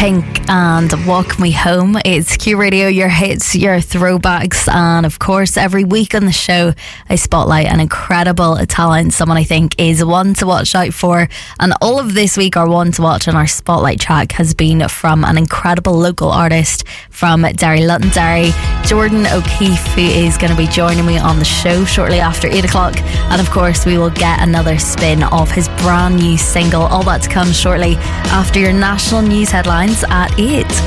Pink and Walk Me Home. It's Q Radio, your hits, your throwbacks, and of course every week on the show I spotlight an incredible talent, someone I think is one to watch out for, and all of this week our one to watch and our spotlight track has been from an incredible local artist from Derry, Londonderry, Jordan O'Keefe, who is going to be joining me on the show shortly after 8 o'clock, and of course we will get another spin of his brand new single. All that to come shortly after your national news headlines at 8.